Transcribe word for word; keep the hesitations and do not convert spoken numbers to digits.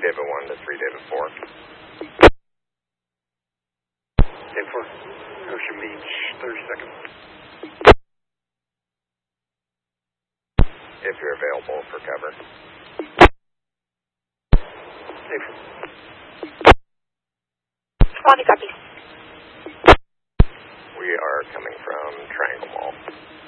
David one to three David four. David four, Ocean Beach, thirty seconds. If you're available for cover. David four. Swanee, copy. We are coming from Triangle Mall.